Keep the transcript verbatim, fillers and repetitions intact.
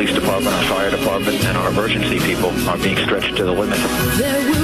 police department, our fire department, and our emergency people are being stretched to the limit. There will